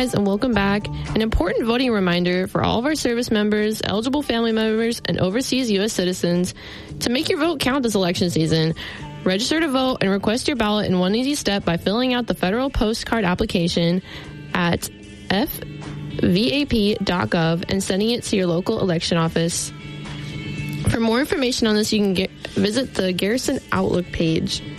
guys, and welcome back. An important voting reminder for all of our service members, eligible family members, and overseas U.S. citizens to make your vote count this election season. Register to vote and request your ballot in one easy step by filling out the federal postcard application at fvap.gov and sending it to your local election office. For more information on this, you can visit the Garrison Outlook page.